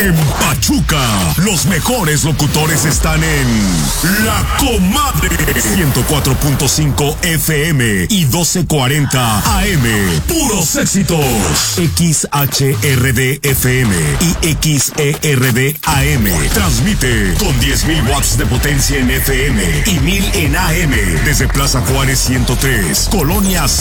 En Pachuca, los mejores locutores están en La Comadre 104.5 FM y 1240 AM. Puros éxitos. XHRD FM y XERD AM. Transmite con 10.000 watts de potencia en FM y 1000 en AM desde Plaza Juárez 103, Colonia